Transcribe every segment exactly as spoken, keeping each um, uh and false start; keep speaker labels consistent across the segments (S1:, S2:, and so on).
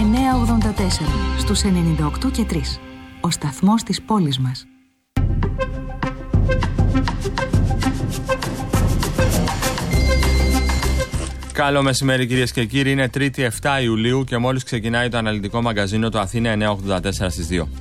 S1: εννιακόσια ογδόντα τέσσερα στους ενενήντα οκτώ και τρία. Ο σταθμός της πόλης μας.
S2: Καλό μεσημέρι, κυρίες και κύριοι. Είναι Τρίτη επτά Ιουλίου και μόλις ξεκινάει το αναλυτικό μαγκαζίνο του Αθήνα εννιακόσια ογδόντα τέσσερα στις δύο.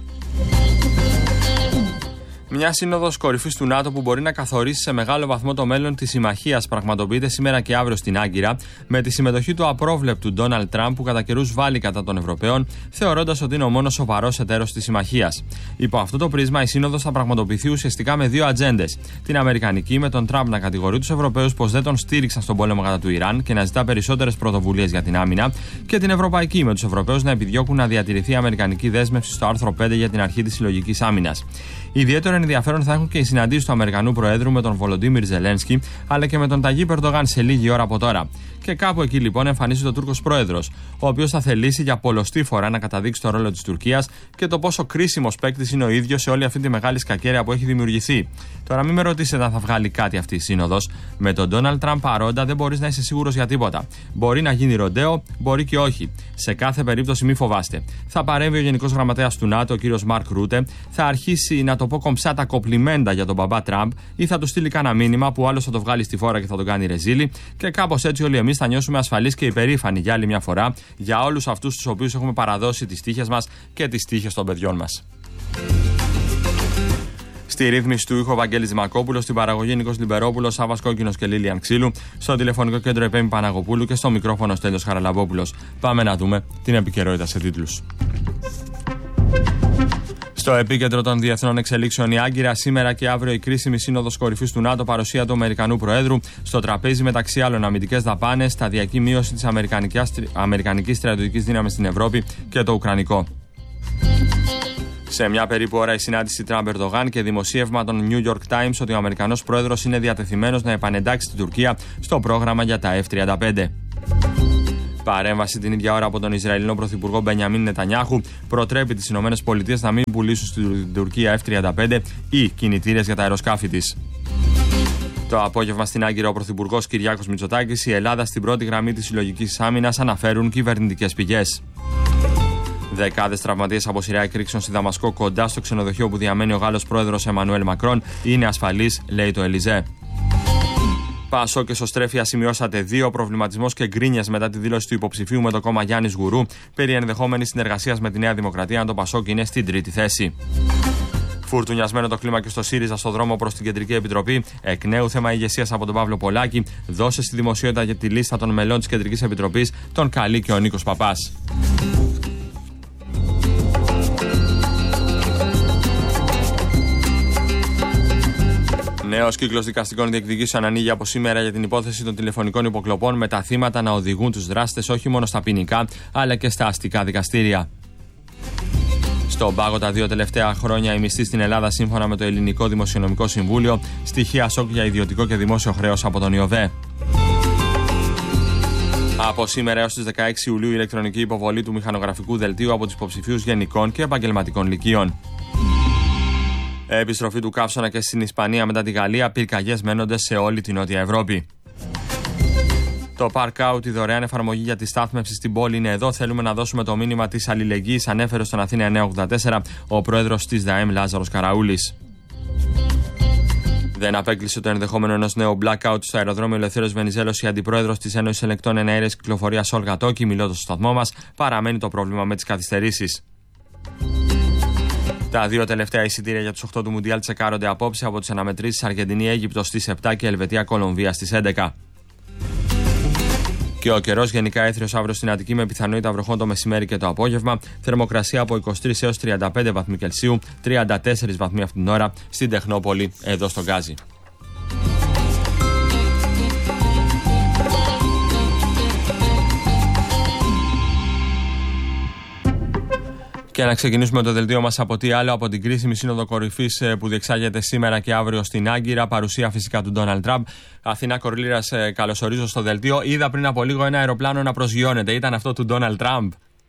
S2: Μια σύνοδος κορυφής του ΝΑΤΟ που μπορεί να καθορίσει σε μεγάλο βαθμό το μέλλον της συμμαχίας πραγματοποιείται σήμερα και αύριο στην Άγκυρα, με τη συμμετοχή του απρόβλεπτου Ντόναλντ Τραμπ που κατά καιρούς βάλει κατά των Ευρωπαίων, θεωρώντας ότι είναι ο μόνος σοβαρός εταίρος της συμμαχίας. Υπό αυτό το πρίσμα, η σύνοδος θα πραγματοποιηθεί ουσιαστικά με δύο ατζέντες. Την αμερικανική, με τον Τραμπ να κατηγορεί τους Ευρωπαίους πως δεν τον στήριξαν στον πόλεμο κατά του Ιράν και να ζητά περισσότερες πρωτοβουλίες για την άμυνα, και την ευρωπαϊκή, με τους Ευρωπαίους να επιδιώκουν να διατηρηθεί η αμερικανική δέσμευση στο άρθρο πέντε για την αρχή της συλλογικής άμυνας. Ιδιαίτερο ενδιαφέρον θα έχουν και οι συναντήσεις του Αμερικανού Προέδρου με τον Βολοντίμιρ Ζελένσκι, αλλά και με τον Ταγίπ Ερντογάν σε λίγη ώρα από τώρα. Και κάπου εκεί λοιπόν εμφανίζεται ο Τούρκος Πρόεδρος, ο οποίος θα θελήσει για πολλοστή φορά να καταδείξει το ρόλο της Τουρκίας και το πόσο κρίσιμος παίκτης είναι ο ίδιος σε όλη αυτή τη μεγάλη σκακέρια που έχει δημιουργηθεί. Τώρα, μην με ρωτήσετε αν θα βγάλει κάτι αυτή η σύνοδος. Με τον Ντόναλντ Τραμπ παρόντα δεν μπορείς να είσαι σίγουρος για τίποτα. Μπορεί να γίνει ροντέο, μπορεί και όχι. Σε κάθε περίπτωση, μη φοβάστε. Θα παρέμβει ο Γενικός Γραμματέας του ΝΑΤΟ, ο κύριος Μαρκ Ρούτε, θα αρχίσει να το πω κομψά τα κοπλιμέντα για τον μπαμπά Τραμπ, ή θα του στείλει κανένα μήνυμα που άλλος θα το βγάλει στη φόρα και θα τον κάνει ρεζίλι, και κάπως έτσι όλοι εμείς θα νιώσουμε ασφαλείς και υπερήφανοι για άλλη μια φορά για όλους αυτούς τους οποίους έχουμε παραδώσει τις τύχες μας και τις τύχες των παιδιών μας. Στη ρύθμιση του ήχου Βαγγέλης Δημακόπουλος, στην παραγωγή Νίκος Λιμπερόπουλος, Σάββας Κόκκινος και Λίλιαν Ξύλου, στο τηλεφωνικό κέντρο Επέμη Παναγοπούλου και στο μικρόφωνο Στέλιος Χαραλαμπόπουλος. Πάμε να δούμε την επικαιρότητα σε τίτλους. Στο επίκεντρο των διεθνών εξελίξεων, η Άγκυρα, σήμερα και αύριο η κρίσιμη σύνοδος κορυφής του ΝΑΤΟ, παρουσία του Αμερικανού Προέδρου. Στο τραπέζι, μεταξύ άλλων, αμυντικές δαπάνες, σταδιακή μείωση της αμερικανικής στρατιωτικής δύναμης στην Ευρώπη και το ουκρανικό. Σε μια περίπου ώρα η συνάντηση Τραμπ Ερντογάν και δημοσίευμα των New York Times ότι ο Αμερικανός Πρόεδρος είναι διατεθειμένος να επανεντάξει την Τουρκία στο πρόγραμμα για τα εφ τριάντα πέντε. Παρέμβαση την ίδια ώρα από τον Ισραηλινό Πρωθυπουργό Μπενιαμίν Νετανιάχου προτρέπει τις ΗΠΑ να μην πουλήσουν στην Τουρκία εφ τριάντα πέντε ή κινητήρες για τα αεροσκάφη της. Το απόγευμα στην Άγκυρα, ο Πρωθυπουργός Κυριάκος Μητσοτάκης, η Ελλάδα στην πρώτη γραμμή της συλλογικής άμυνας, αναφέρουν κυβερνητικές πηγές. Δεκάδες τραυματίες από σειρά εκρήξεων στη Δαμασκό, κοντά στο ξενοδοχείο που διαμένει ο Γάλλος πρόεδρος Εμμανουέλ Μακρόν, είναι ασφαλής, λέει το Ελιζέ. Πασό και Σωστρέφεια σημειώσατε δύο, προβληματισμός και γκρίνιας μετά τη δήλωση του υποψηφίου με το κόμμα Γιάννης Γουρού περί ενδεχόμενης συνεργασίας με τη Νέα Δημοκρατία, αν το Πασόκ είναι στην τρίτη θέση. Φουρτουνιασμένο το κλίμα και στο ΣΥΡΙΖΑ στο δρόμο προς την Κεντρική Επιτροπή. Εκ νέου θέμα ηγεσίας από τον Παύλο Πολάκη. Δώσε στη δημοσιότητα για τη λίστα των μελών της Κεντρικής Επιτροπής, τον καλεί και ο Νίκος Παπάς. Νέος κύκλος δικαστικών διεκδικήσεων ανοίγει από σήμερα για την υπόθεση των τηλεφωνικών υποκλοπών, με τα θύματα να οδηγούν τους δράστες όχι μόνο στα ποινικά αλλά και στα αστικά δικαστήρια. Στον πάγο τα δύο τελευταία χρόνια οι μισθοί στην Ελλάδα, σύμφωνα με το Ελληνικό Δημοσιονομικό Συμβούλιο, στοιχεία σοκ για ιδιωτικό και δημόσιο χρέος από τον ΙΟΒΕ. Από σήμερα έως τις δεκαέξι Ιουλίου η ηλεκτρονική υποβολή του μηχανογραφικού δελτίου από τους υποψηφίους γενικών και επαγγελματικών λυκείων. Επιστροφή του καύσωνα και στην Ισπανία μετά τη Γαλλία, πυρκαγιές μένονται σε όλη την Νότια Ευρώπη. Το Park Out, η δωρεάν εφαρμογή για τη στάθμευση στην πόλη, είναι εδώ. Θέλουμε να δώσουμε το μήνυμα της αλληλεγγύης, ανέφερε στον Αθήνα εννιακόσια ογδόντα τέσσερα ο πρόεδρος της ΔΑΕΜ Λάζαρος Καραούλης. Δεν απέκλεισε το ενδεχόμενο ενός νέου blackout στο αεροδρόμιο Ελευθέριος Βενιζέλος η αντιπρόεδρος της Ένωσης Ελεκτών Εναέρειας Κυκλοφορίας Όλγα Τόκη, μιλώντας στο σταθμό μας, παραμένει το πρόβλημα με τις καθυστερήσεις. Τα δύο τελευταία εισιτήρια για τους οκτώ του Μουντιάλ τσεκάρονται απόψε από τις αναμετρήσεις Αργεντινή-Αίγυπτος στις επτά και Ελβετία-Κολομβία στις έντεκα. Και ο καιρός γενικά έθριος αύριο στην Αττική με πιθανότητα βροχών το μεσημέρι και το απόγευμα. Θερμοκρασία από είκοσι τρεις έως τριάντα πέντε βαθμοί Κελσίου, τριάντα τέσσερα βαθμοί αυτή την ώρα στην Τεχνόπολη, εδώ στο Γκάζι. Και να ξεκινήσουμε το δελτίο μας από τι άλλο, από την κρίσιμη σύνοδο κορυφής που διεξάγεται σήμερα και αύριο στην Άγκυρα. Παρουσία φυσικά του Ντόναλντ Τραμπ. Αθηνά Κορλήρας, καλωσορίζω στο δελτίο. Είδα πριν από λίγο ένα αεροπλάνο να προσγειώνεται. Ήταν αυτό του Ντόναλντ Τραμπ?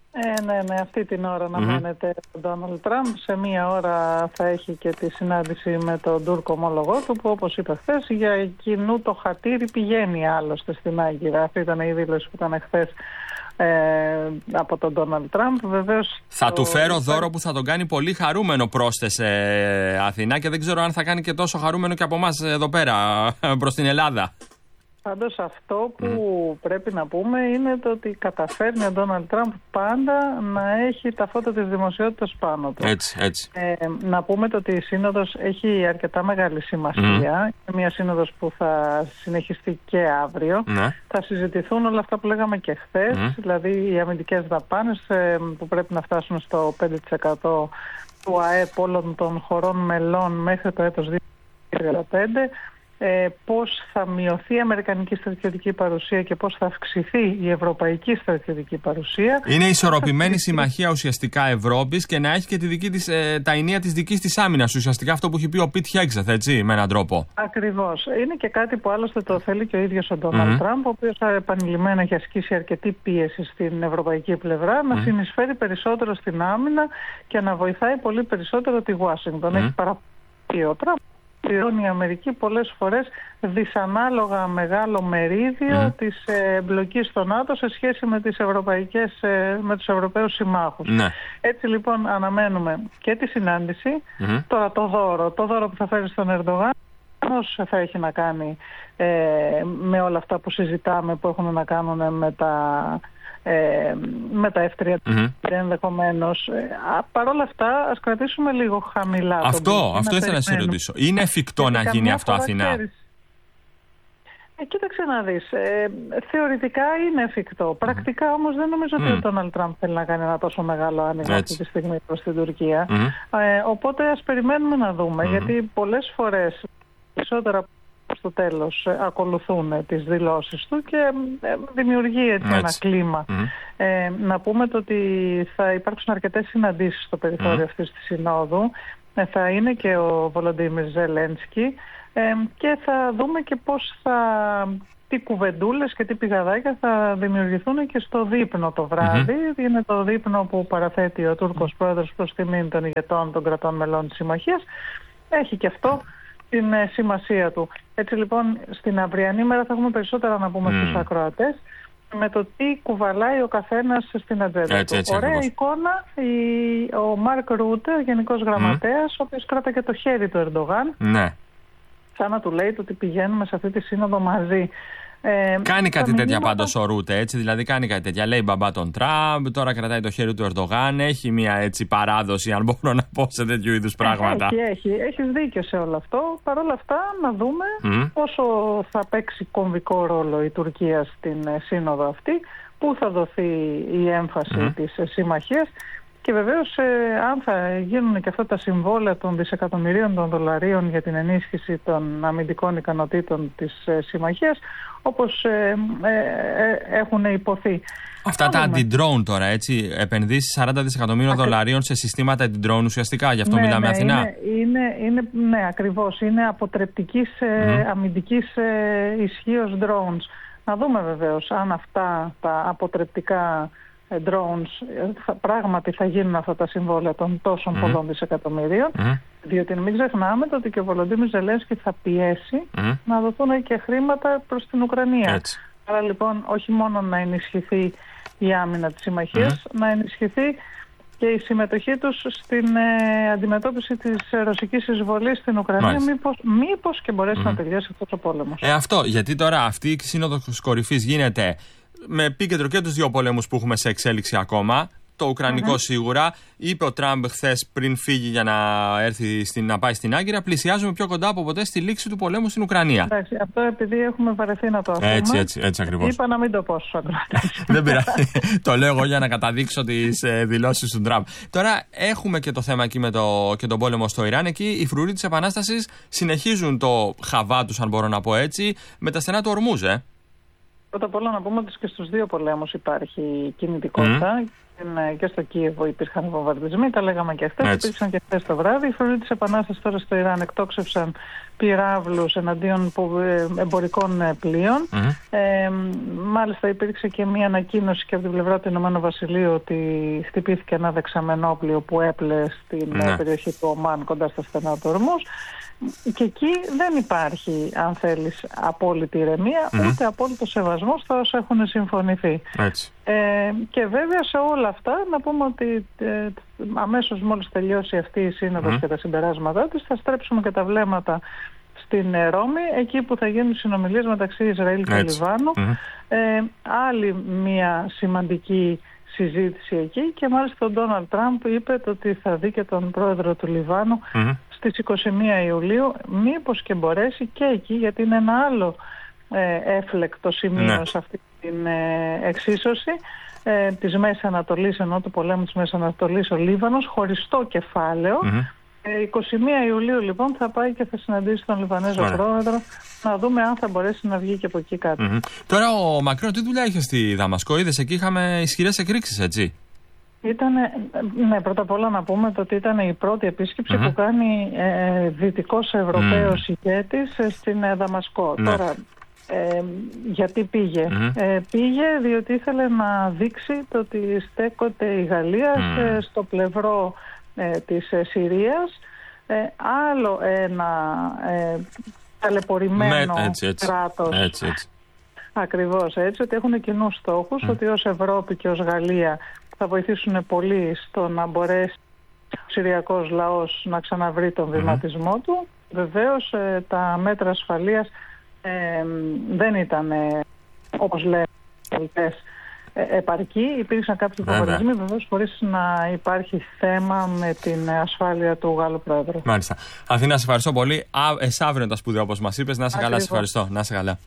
S3: Ε, ναι, ναι, αυτή την ώρα αναμένεται mm-hmm. ο Ντόναλντ Τραμπ. Σε μία ώρα θα έχει και τη συνάντηση με τον Τούρκο ομόλογό του, που όπως είπε χθες, για κοινού το χατήρι πηγαίνει άλλωστε στην Άγκυρα. Αυτή ήταν η δήλωση που ήταν χθες ε, από τον Ντόναλντ Τραμπ. Βεβαίως,
S2: θα
S3: το...
S2: του φέρω δώρο που θα τον κάνει πολύ χαρούμενο πρόσθεσε Αθηνά, και δεν ξέρω αν θα κάνει και τόσο χαρούμενο και από εμάς εδώ πέρα προς την Ελλάδα.
S3: Πάντως αυτό που mm. πρέπει να πούμε είναι το ότι καταφέρνει ο Ντόναλντ Τραμπ πάντα να έχει τα φώτα της δημοσιότητας πάνω του.
S2: Έτσι, έτσι.
S3: Ε, να πούμε το ότι η σύνοδος έχει αρκετά μεγάλη σημασία. Mm. Είναι μια σύνοδος που θα συνεχιστεί και αύριο. Mm. Θα συζητηθούν όλα αυτά που λέγαμε και χθες, mm. δηλαδή οι αμυντικές δαπάνες ε, που πρέπει να φτάσουν στο πέντε τοις εκατό του ΑΕΠ όλων των χωρών μελών μέχρι το έτος δύο χιλιάδες τριάντα πέντε. Ε, πώς θα μειωθεί η αμερικανική στρατιωτική παρουσία και πώς θα αυξηθεί η ευρωπαϊκή στρατιωτική παρουσία.
S2: Είναι ισορροπημένη συμμαχία ουσιαστικά Ευρώπης και να έχει και τη δική της, ε, τα ενία της δικής της άμυνας. Ουσιαστικά αυτό που έχει πει ο Πιτ Χέγκσεθ, έτσι, με έναν τρόπο.
S3: Ακριβώς. Είναι και κάτι που άλλωστε το θέλει και ο ίδιος ο Ντόναλντ mm-hmm. Τραμπ, ο οποίος επανειλημμένα έχει ασκήσει αρκετή πίεση στην ευρωπαϊκή πλευρά, mm-hmm. να συνεισφέρει περισσότερο στην άμυνα και να βοηθάει πολύ περισσότερο τη Ουάσιγκτον. Mm-hmm. Έχει παραπεί ο Τραμπ. Πληρώνει η Αμερική πολλές φορές δυσανάλογα μεγάλο μερίδιο mm. της εμπλοκής στο ΝΑΤΟ σε σχέση με, τις ευρωπαϊκές, με τους Ευρωπαίους συμμάχους. Mm. Έτσι λοιπόν αναμένουμε και τη συνάντηση, mm. τώρα το δώρο, το δώρο που θα φέρει στον Ερντογάν, όσο θα έχει να κάνει ε, με όλα αυτά που συζητάμε, που έχουν να κάνουν με τα... Ε, με τα εφ τριάντα mm-hmm. ενδεχομένως. Ε, Παρ' όλα αυτά, ας κρατήσουμε λίγο χαμηλά.
S2: Αυτό, αυτό ήθελα να σε ρωτήσω. Είναι εφικτό να γίνει αυτό, Αθηνά?
S3: Ε, κοίταξε να δεις. Ε, θεωρητικά είναι εφικτό. Mm-hmm. Πρακτικά όμως δεν νομίζω mm-hmm. ότι ο Ντόναλντ Τραμπ θέλει να κάνει ένα τόσο μεγάλο άνοιγμα αυτή τη στιγμή προς την Τουρκία. Mm-hmm. Ε, οπότε ας περιμένουμε να δούμε. Mm-hmm. Γιατί πολλές φορές, περισσότερα στο τέλος ε, ακολουθούν ε, τις δηλώσεις του και ε, δημιουργεί έτσι, ένα κλίμα. Mm. Ε, να πούμε το ότι θα υπάρξουν αρκετές συναντήσεις στο περιθώριο mm. αυτής της συνόδου. Ε, θα είναι και ο Βολοντίμιρ Ζελένσκι ε, και θα δούμε και πώς θα... τι κουβεντούλες και τι πηγαδάκια θα δημιουργηθούν και στο δείπνο το βράδυ. Mm-hmm. Είναι το δείπνο που παραθέτει ο Τούρκος πρόεδρος προς τιμήν των ηγετών των κρατών μελών της Συμμαχίας. Έχει και αυτό την σημασία του. Έτσι λοιπόν στην αυριανή μέρα θα έχουμε περισσότερα να πούμε mm. στους ακροατές με το τι κουβαλάει ο καθένας στην ατζέντα
S2: έτσι,
S3: του.
S2: έτσι,
S3: Ωραία
S2: ακριβώς.
S3: εικόνα η, ο Μάρκ Ρούτε, ο Γενικός Γραμματέας, mm. ο οποίος κράτα και το χέρι του Ερντογάν.
S2: Ναι. Σαν
S3: να του λέει ότι πηγαίνουμε σε αυτή τη σύνοδο μαζί. Ε,
S2: κάνει κάτι τέτοια μηνύματα... πάντως ο Ρούτε, έτσι, δηλαδή κάνει κάτι τέτοια. Λέει μπαμπά τον Τραμπ, τώρα κρατάει το χέρι του Ερντογάν. Έχει μια έτσι παράδοση, αν μπορώ να πω, σε τέτοιου είδους πράγματα.
S3: Έχει, έχει. Έχεις δίκιο σε όλο αυτό. Παρ' όλα αυτά, να δούμε mm. πόσο θα παίξει κομβικό ρόλο η Τουρκία στην σύνοδο αυτή, πού θα δοθεί η έμφαση mm. της συμμαχίας. Και βεβαίως, ε, αν θα γίνουν και αυτά τα συμβόλαια των δισεκατομμυρίων των δολαρίων για την ενίσχυση των αμυντικών ικανοτήτων της ε, συμμαχίας, όπως ε, ε, ε, έχουν υποθεί.
S2: Αυτά τα αντι-drone τώρα, έτσι, επενδύσεις σαράντα δισεκατομμύριων Ακρι... δολαρίων σε συστήματα anti-drone ουσιαστικά, γι' αυτό
S3: ναι,
S2: μιλάμε
S3: ναι,
S2: Αθηνά.
S3: Είναι, είναι, είναι, ναι, ακριβώς, είναι αποτρεπτικής mm. αμυντικής ε, ισχύως drones. Να δούμε βεβαίως αν αυτά τα αποτρεπτικά drones θα, πράγματι θα γίνουν αυτά τα συμβόλαια των τόσων mm. πολλών δισεκατομμυρίων, mm. διότι μην ξεχνάμε το ότι και ο Βολοντίμιρ Ζελένσκι θα πιέσει mm. να δοθούν και χρήματα προς την Ουκρανία. Έτσι. Άρα λοιπόν όχι μόνο να ενισχυθεί η άμυνα της συμμαχίας, mm. να ενισχυθεί και η συμμετοχή τους στην ε, αντιμετώπιση της ρωσικής εισβολής στην Ουκρανία, μήπως, μήπως και μπορέσει mm. να τελειώσει αυτός ο πόλεμος.
S2: Ε, αυτό, γιατί τώρα αυτή η σύνοδος κορυφής γίνεται με επίκεντρο και τους δύο πολέμους που έχουμε σε εξέλιξη ακόμα. Το Ουκρανικό mm-hmm. σίγουρα. Είπε ο Τραμπ χθες πριν φύγει για να, έρθει στην, να πάει στην Άγκυρα. Πλησιάζουμε πιο κοντά από ποτέ στη λήξη του πολέμου στην Ουκρανία.
S3: Εντάξει, αυτό επειδή έχουμε βαρεθεί να το αφήσουμε.
S2: Έτσι, έτσι, έτσι ακριβώς.
S3: Είπα να μην το πω στους ακροατές.
S2: Δεν πειράζει. Το λέω εγώ για να καταδείξω τις ε, δηλώσεις του Τραμπ. Τώρα έχουμε και το θέμα εκεί με το, και τον πόλεμο στο Ιράν. Εκεί οι φρουροί της Επανάστασης συνεχίζουν το χαβά τους, αν μπορώ να πω έτσι, με τα στενά του Ορμούζ, ε.
S3: Πρώτα απ' όλα να πούμε ότι και στους δύο πολέμους υπάρχει κινητικότητα. Mm. Και στο Κίεβο υπήρχαν βομβαρδισμοί, τα λέγαμε και χθες, υπήρξαν και χθες το βράδυ. Οι φρουροί της Επανάστασης τώρα στο Ιράν εκτόξευσαν πυράβλους εναντίον εμπορικών πλοίων. Mm-hmm. Ε, μάλιστα υπήρξε και μια ανακοίνωση και από την πλευρά του Ηνωμένου Βασιλείου ότι χτυπήθηκε ένα δεξαμενόπλιο που έπλεε στην mm-hmm. περιοχή του Ομάν κοντά στα στενά του Ορμούς. Και εκεί δεν υπάρχει, αν θέλεις, απόλυτη ηρεμία, mm-hmm. ούτε απόλυτο σεβασμό στα όσα έχουν συμφωνηθεί.
S2: Έτσι.
S3: Ε, και βέβαια σε όλα αυτά να πούμε ότι ε, αμέσως μόλις τελειώσει αυτή η σύνοδος mm-hmm. και τα συμπεράσματά της, θα στρέψουμε και τα βλέμματα στην ε, Ρώμη, εκεί που θα γίνουν συνομιλίες μεταξύ Ισραήλ και
S2: Έτσι.
S3: Λιβάνου. Mm-hmm. Ε, άλλη μια σημαντική συζήτηση εκεί, και μάλιστα ο Ντόναλντ Τραμπ είπε ότι θα δει και τον πρόεδρο του Λιβάνου mm-hmm. στις είκοσι μία Ιουλίου, μήπως και μπορέσει και εκεί, γιατί είναι ένα άλλο ε, έφλεκτο σημείο ναι. σε αυτή την ε, εξίσωση ε, της Μέσης Ανατολής, ενώ του πολέμου της Μέσης Ανατολής ο Λίβανος, χωριστό κεφάλαιο. Mm-hmm. ε, είκοσι μία Ιουλίου λοιπόν θα πάει και θα συναντήσει τον Λιβανέζο Ωραία. πρόεδρο, να δούμε αν θα μπορέσει να βγει και από εκεί κάτι.
S2: Mm-hmm. Τώρα ο Μακρόν τι δουλειά είχε στη Δαμασκό? Είδες, εκεί είχαμε ισχυρές εκρήξεις, έτσι?
S3: Ήτανε, ναι, πρώτα απ' όλα να πούμε ότι ήταν η πρώτη επίσκεψη mm-hmm. που κάνει ε, δυτικός Ευρωπαίος mm. ηγέτης ε, στην ε, Δαμασκό. Mm. Τώρα, ε, γιατί πήγε? Mm. Ε, πήγε διότι ήθελε να δείξει το ότι στέκονται η Γαλλία mm. ε, στο πλευρό ε, της ε, Συρίας. Ε, άλλο ένα ε, ταλαιπωρημένο
S2: έτσι, έτσι.
S3: κράτος.
S2: Έτσι, έτσι.
S3: Ακριβώς έτσι, ότι έχουν κοινούς στόχους, mm. ότι ως Ευρώπη και ως Γαλλία θα βοηθήσουν πολύ στο να μπορέσει ο Συριακός λαός να ξαναβρει τον βηματισμό mm-hmm. του. Βεβαίως ε, τα μέτρα ασφαλείας ε, δεν ήταν, ε, όπως λένε ε, επαρκή. Υπήρξαν κάποιοι υποβολισμοί, βεβαίως χωρίς να υπάρχει θέμα με την ασφάλεια του Γάλλου Πρόεδρου.
S2: Μάλιστα. Αθήνα, σε ευχαριστώ πολύ. Α, εσ' αύριο τα σπουδαία, όπως μας είπες. Να είσαι καλά, σε ευχαριστώ. Να είσαι καλά.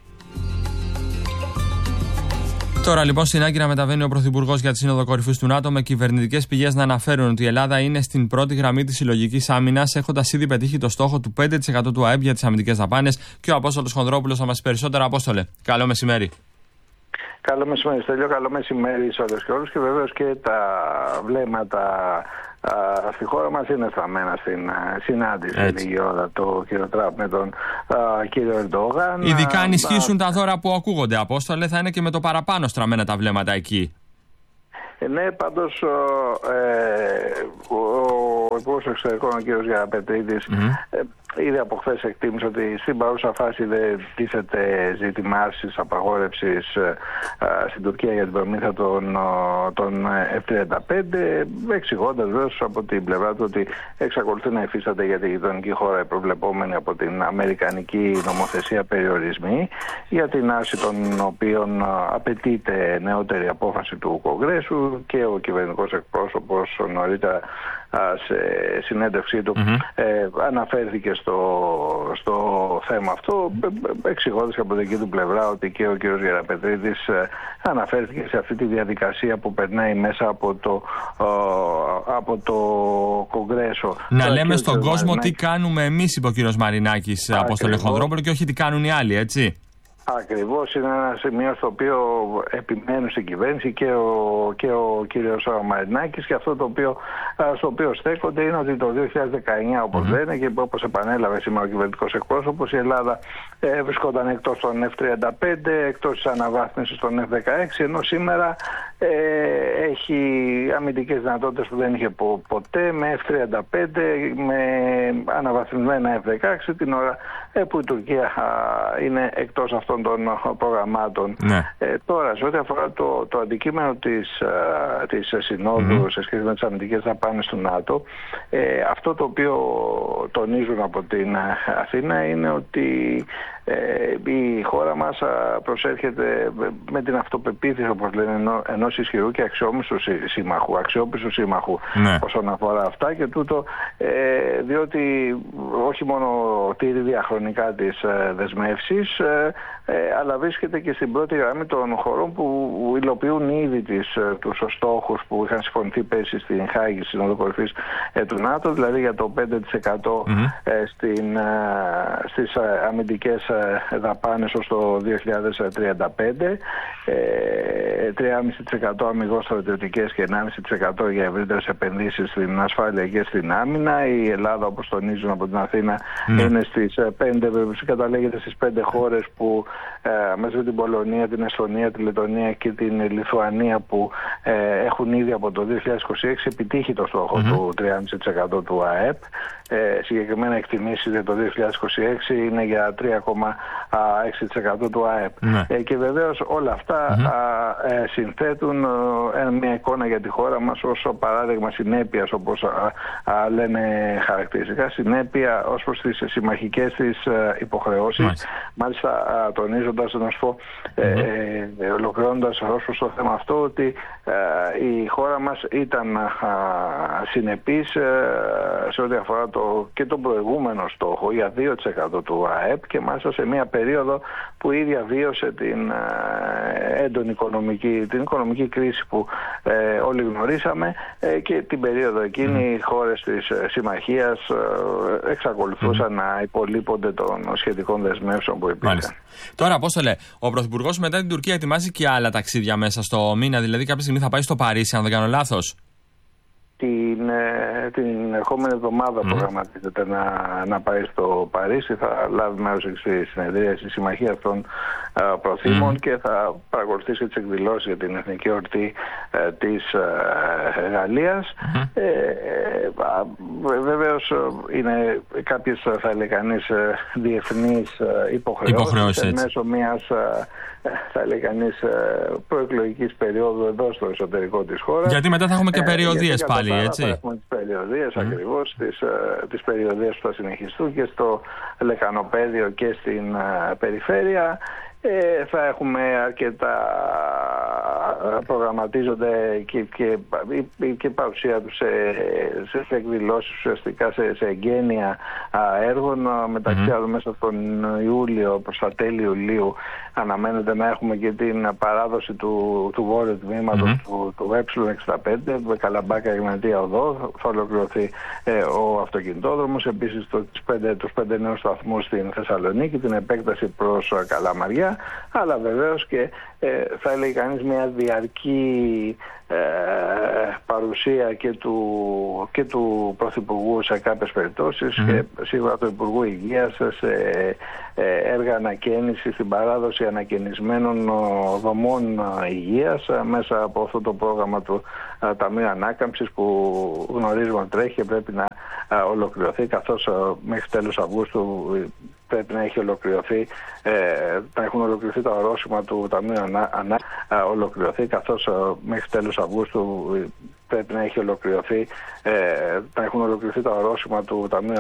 S2: Τώρα λοιπόν στην Άγκυρα μεταβαίνει ο Πρωθυπουργός για τη Σύνοδο Κορυφής του ΝΑΤΟ, με κυβερνητικές πηγές να αναφέρουν ότι η Ελλάδα είναι στην πρώτη γραμμή της συλλογικής άμυνας, έχοντας ήδη πετύχει το στόχο του πέντε τοις εκατό του ΑΕΠ για τις αμυντικές δαπάνες. Και ο Απόστολος Χονδρόπουλος θα μας πει περισσότερα. Απόστολε, καλό μεσημέρι.
S4: Καλό μεσημέρι, Στέλιο. Καλό μεσημέρι σε όλες και όλους. Και βεβαίως και τα βλέμματα α, στη χώρα μας είναι στραμμένα στην α, συνάντηση λίγη ώρα του κ. Τραμπ με τον α, κ. Ερντογάν.
S2: Ειδικά αν ισχύσουν τα δώρα που ακούγονται, Απόστολε, θα είναι και με το παραπάνω στραμμένα τα βλέμματα εκεί.
S4: Ε, ναι, πάντως ε, ο Υπουργός Εξωτερικών, ο κ. Γεραπετρίδης, mm-hmm. ε, ήδη από χθες εκτίμησε ότι στην παρούσα φάση δεν τίθεται ζήτημα άρσης απαγόρευσης ε, ε, στην Τουρκία για την προμήθεια των, των εφ τριάντα πέντε, εξηγώντας βέβαια από την πλευρά του ότι εξακολουθεί να υφίσταται για τη γειτονική χώρα προβλεπόμενη από την αμερικανική νομοθεσία περιορισμοί, για την άρση των οποίων απαιτείται νεότερη απόφαση του Κογκρέσου, και ο κυβερνητικός εκπρόσωπος νωρίτερα σε συνέντευξή του mm-hmm. ε, αναφέρθηκε στο, στο θέμα αυτό, εξηγώντας και από την δική του πλευρά ότι και ο κ. Γεραπετρίδης ε, αναφέρθηκε σε αυτή τη διαδικασία που περνάει μέσα από το, ε, από το Κογκρέσο.
S2: Να λέμε στον κόσμο Μαρινάκη... τι κάνουμε εμείς, είπε ο κ. Μαρινάκης, Απόστολε Χονδρόπουλο, και όχι τι κάνουν οι άλλοι, έτσι.
S4: Ακριβώς, είναι ένα σημείο στο οποίο επιμένουν στην κυβέρνηση και ο, και ο κύριος Μαρινάκης, και αυτό το οποίο, στο οποίο στέκονται είναι ότι το δύο χιλιάδες δεκαεννιά, όπως mm-hmm. λένε και όπως επανέλαβε σήμερα ο κυβερνητικός εκπρόσωπος, η Ελλάδα ε, βρισκόταν εκτός των εφ τριάντα πέντε, εκτός της αναβάθμισης των εφ δεκαέξι, ενώ σήμερα ε, έχει αμυντικές δυνατότητες που δεν είχε πο, ποτέ, με εφ τριάντα πέντε, με αναβαθμισμένα εφ δεκαέξι, την ώρα ε, που η Τουρκία α, είναι εκτός αυτών των προγραμμάτων. Ναι. Ε, τώρα, σε ό,τι αφορά το, το αντικείμενο της, α, της συνόδου mm-hmm. σε σχέση με τις αμυντικές δαπάνες του ΝΑΤΟ, ε, αυτό το οποίο τονίζουν από την Αθήνα είναι ότι ε, η χώρα μας προσέρχεται με την αυτοπεποίθηση, όπως λένε, ενό, ενός ισχυρού και αξιόπιστου σύμμαχου, αξιόπιστου σύμμαχου ναι. όσον αφορά αυτά, και τούτο ε, διότι όχι μόνο τηρεί διαχρονικά τις ε, δεσμεύσεις, ε, ε, αλλά βρίσκεται και στην πρώτη γραμμή των χωρών που υλοποιούν ήδη τις, τους στόχους που είχαν συμφωνηθεί πέρσι στην Χάγη, στην Σύνοδο Κορυφής ε, του ΝΑΤΟ, δηλαδή για το πέντε τοις εκατό mm-hmm. ε, στην, ε, στις αμυντικές δαπάνες ως το δύο χιλιάδες τριάντα πέντε, τρία κόμμα πέντε τοις εκατό αμυγός στρατιωτικές και ένα κόμμα πέντε τοις εκατό για ευρύτερες επενδύσεις στην ασφάλεια και στην άμυνα. Η Ελλάδα, όπως τονίζουν από την Αθήνα, ναι. είναι στις πέντε, καταλέγεται στις πέντε χώρες που ε, μέσα με την Πολωνία, την Εσθονία, τη Λετωνία και την Λιθουανία που ε, έχουν ήδη από το δύο χιλιάδες είκοσι έξι επιτύχει το στόχο mm-hmm. του τρία κόμμα πέντε τοις εκατό του ΑΕΠ. Ε, συγκεκριμένα εκτιμήσεις για το δύο χιλιάδες είκοσι έξι είναι για τρία κόμμα έξι τοις εκατό του ΑΕΠ. Mm-hmm. Ε, και βεβαίως όλα αυτά mm-hmm. α, ε, συνθέτουν ε, μια εικόνα για τη χώρα μας ως παράδειγμα συνέπειας, όπως α, α, λένε χαρακτηριστικά, συνέπεια ως προς τις συμμαχικές της ε, υποχρεώσεις. Mm-hmm. Μάλιστα α, τονίζοντας, να σου πω, ε, mm-hmm. ε, ολοκληρώνοντας ως προς το θέμα αυτό, ότι ε, η χώρα μας ήταν α, συνεπής ε, σε ό,τι αφορά το, και τον προηγούμενο στόχο για δύο τοις εκατό του ΑΕΠ, και μάλιστα σε μια περίοδο που η ίδια βίωσε την ε, έντονη οικονομική, την οικονομική κρίση που ε, όλοι γνωρίσαμε, ε, και την περίοδο εκείνη mm. οι χώρες της ε, συμμαχίας ε, εξακολουθούσαν mm. να υπολείπονται των σχετικών δεσμεύσεων που υπήρχαν. Μάλιστα.
S2: Τώρα, πώς το λέει, ο Πρωθυπουργός μετά την Τουρκία ετοιμάζει και άλλα ταξίδια μέσα στο μήνα, δηλαδή κάποια στιγμή θα πάει στο Παρίσι, αν δεν κάνω λάθος.
S4: Την, ε, την ερχόμενη εβδομάδα mm. προγραμματίζεται να, να πάει στο Παρίσι. Θα λάβει μέρος στη συνεδρία της Συμμαχίας των ε, Προθήμων mm. και θα παρακολουθήσει τις εκδηλώσεις για την Εθνική Ορτή ε, της ε, Γαλλίας. Mm. Ε, ε, βεβαίως είναι κάποιες, θα έλεγε κανείς, διεθνείς υποχρεώσεις μέσω μιας, θα έλεγε κανείς, προεκλογικής περίοδου εδώ στο εσωτερικό της χώρας.
S2: Γιατί μετά θα έχουμε και περιοδίες ε, πάλι, έτσι.
S4: Θα έχουμε τις περιοδίες mm. ακριβώς, τις, τις περιοδίες που θα συνεχιστούν και στο Λεκανοπέδιο και στην uh, περιφέρεια. Ε, θα έχουμε αρκετά, προγραμματίζονται και, και, και παρουσία τους σε, σε εκδηλώσεις, ουσιαστικά σε, σε εγγένεια έργων. Μεταξύ άλλων, mm-hmm. μέσα στον Ιούλιο, προς τα τέλη Ιουλίου, αναμένεται να έχουμε και την παράδοση του, του βόρειου τμήματος mm-hmm. του, του Ε εξήντα πέντε, με Καλαμπάκα Εγνατία Οδό. Θα ολοκληρωθεί ε, ο αυτοκινητόδρομος. Επίσης το, τους, πέντε, τους πέντε νέους σταθμούς στην Θεσσαλονίκη, την επέκταση προς Καλαμαριά. Αλλά βεβαίως και ε, θα έλεγε κανείς μια διαρκή ε, παρουσία και του, και του Πρωθυπουργού σε κάποιες περιπτώσεις mm. και σίγουρα του Υπουργού Υγείας σε ε, έργα ανακαίνησης, στην παράδοση ανακαινισμένων δομών υγείας μέσα από αυτό το πρόγραμμα του ε, Ταμείου Ανάκαμψης που γνωρίζουμε ότι τρέχει και πρέπει να ε, ολοκληρωθεί, καθώς ε, μέχρι τέλος Αυγούστου πρέπει να έχει ολοκληρωθεί, ε, να έχουν ολοκληρωθεί τα ορόσημα του Ταμείου Ανά, Ανά ε, ολοκληρωθεί, καθώς ε, μέχρι τέλος Αυγούστου πρέπει να έχει ολοκληρωθεί, ε, να έχουν ολοκληρωθεί τα ορόσημα του Ταμείου